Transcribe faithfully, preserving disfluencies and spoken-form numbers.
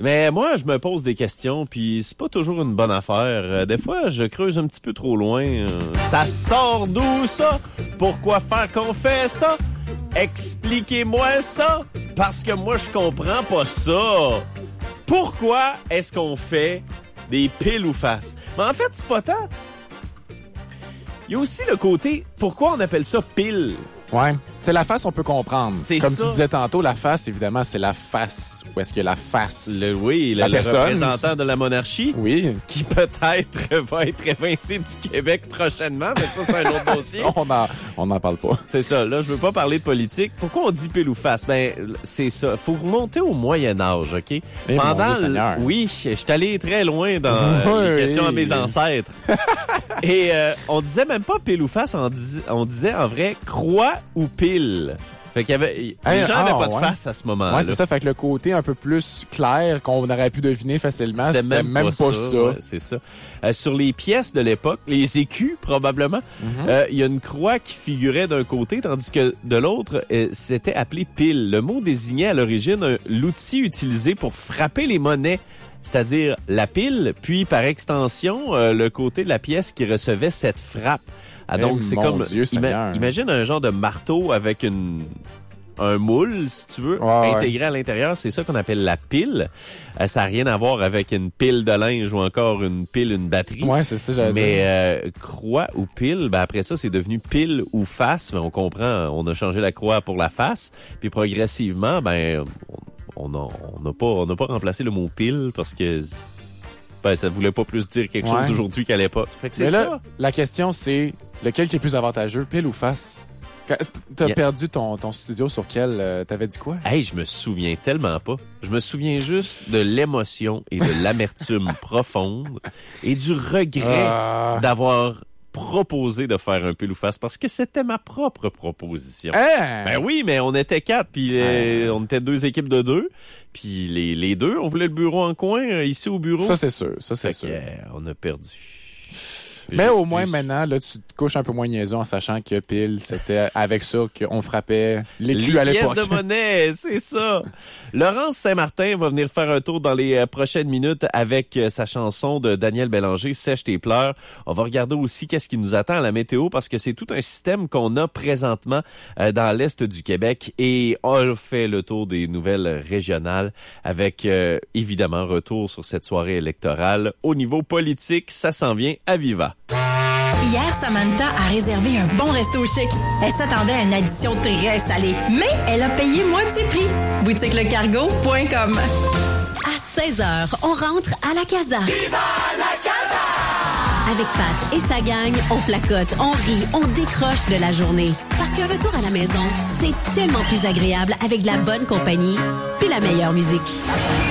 Mais moi, je me pose des questions, puis c'est pas toujours une bonne affaire. Euh, des fois, je creuse un petit peu trop loin. Euh, ça sort d'où, ça? Pourquoi faire qu'on fait ça? Expliquez-moi ça, parce que moi, je comprends pas ça. Pourquoi est-ce qu'on fait des piles ou face? Mais en fait, c'est pas tant. Il y a aussi le côté, pourquoi on appelle ça pile? Ouais. C'est la face, on peut comprendre. C'est Comme ça. tu disais tantôt, la face, évidemment, c'est la face. Où est-ce que la face? Le, oui, le, La le personne. représentant de la monarchie. Oui. Qui peut-être va être évincé du Québec prochainement, mais ça, c'est un autre dossier. on en, on n'en parle pas. C'est ça. Là, je veux pas parler de politique. Pourquoi on dit pile ou face? Ben, c'est ça. Faut remonter au Moyen-Âge, OK? Eh, Pendant mon Dieu Seigneur. Oui, je suis allé très loin dans euh, les Oui. questions à mes ancêtres. Et euh, on disait même pas pile ou face, on, dis, on disait en vrai croix ou pile. Fait qu'il y avait, les Hey, gens n'avaient ah, pas de ouais. face à ce moment-là. Ouais, c'est ça. Fait que le côté un peu plus clair qu'on aurait pu deviner facilement, C'était, c'était, même, même, pas, pas, ça. ça. Ouais, c'est ça. Euh, sur les pièces de l'époque, les écus probablement, il Mm-hmm. euh, y a une croix qui figurait d'un côté, tandis que de l'autre, euh, c'était appelé pile. Le mot désignait à l'origine un, l'outil utilisé pour frapper les monnaies, c'est-à-dire la pile, puis par extension, euh, le côté de la pièce qui recevait cette frappe. Ah, donc, Eh, c'est mon comme, Dieu Seigneur. imagine un genre de marteau avec une... un moule, si tu veux, Ouais, intégré ouais. à l'intérieur. C'est ça qu'on appelle la pile. Euh, ça n'a rien à voir avec une pile de linge ou encore une pile, une batterie. Ouais, c'est ça, j'allais Mais dire. euh, croix ou pile, ben après ça, c'est devenu pile ou face. Mais on comprend, on a changé la croix pour la face. Puis progressivement, ben on n'a on a pas, on n'a pas remplacé le mot pile parce que ben, ça voulait pas plus dire quelque Ouais. chose aujourd'hui qu'à l'époque. Fait que c'est Mais là, ça. la question, c'est lequel qui est plus avantageux, pile ou face? Quand- T'as Yeah. perdu ton, ton studio sur quel? euh, T'avais dit quoi? Hey, je me souviens tellement pas. Je me souviens juste de l'émotion et de l'amertume profonde et du regret Ah. d'avoir proposé de faire un pile ou face parce que c'était ma propre proposition. Hein? Ben oui, mais on était quatre, puis euh, on était deux équipes de deux, puis les, les deux, on voulait le bureau en coin, euh, ici au bureau. Ça, c'est sûr. Ça, c'est Fait sûr. que, euh, on a perdu. Mais J'ai- au moins, j'ai- maintenant, là, tu te couches un peu moins niaiseux en sachant que pile, c'était avec ça qu'on frappait l'écu Les à pièces l'époque. de monnaie, c'est ça. Laurence Saint-Martin va venir faire un tour dans les euh, prochaines minutes avec euh, sa chanson de Daniel Bélanger, Sèche tes pleurs. On va regarder aussi qu'est-ce qui nous attend à la météo parce que c'est tout un système qu'on a présentement euh, dans l'Est du Québec et on fait le tour des nouvelles régionales avec euh, évidemment retour sur cette soirée électorale. Au niveau politique, ça s'en vient à Viva. Hier, Samantha a réservé un bon resto chic. Elle s'attendait à une addition très salée, mais elle a payé moitié prix. boutique le cargo point com. À seize heures, on rentre à la casa. Viva la casa! Avec Pat et sa gang, on placote, on rit, on décroche de la journée. Parce qu'un retour à la maison, c'est tellement plus agréable avec de la bonne compagnie puis la meilleure musique.